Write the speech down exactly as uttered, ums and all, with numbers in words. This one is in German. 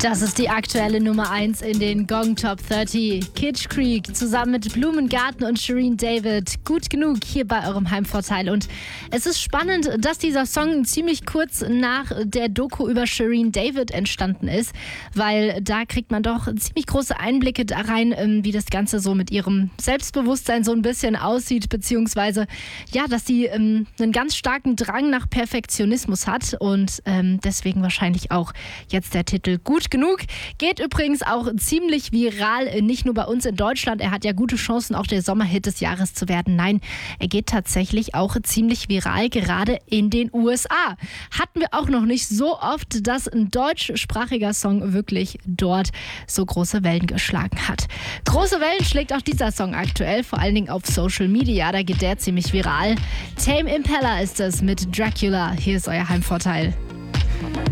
Das ist die aktuelle Nummer eins in den Gong Top dreißig. Kitsch Creek zusammen mit Blumengarten und Shirin David. Gut genug hier bei eurem Heimvorteil. Und es ist spannend, dass dieser Song ziemlich kurz nach der Doku über Shirin David entstanden ist, weil da kriegt man doch ziemlich große Einblicke da rein, wie das Ganze so mit ihrem Selbstbewusstsein so ein bisschen aussieht, beziehungsweise ja, dass sie ähm, einen ganz starken Drang nach Perfektionismus hat und ähm, deswegen wahrscheinlich auch jetzt der Titel Gut genug. Geht übrigens auch ziemlich viral, nicht nur bei uns in Deutschland. Er hat ja gute Chancen, auch der Sommerhit des Jahres zu werden. Nein, er geht tatsächlich auch ziemlich viral, gerade in den U S A. Hatten wir auch noch nicht so oft, dass ein deutschsprachiger Song wirklich dort so große Wellen geschlagen hat. Große Wellen schlägt auch dieser Song aktuell, vor allen Dingen auf Social Media. Da geht der ziemlich viral. Tame Impala ist es mit Dracula. Hier ist euer Heimvorteil.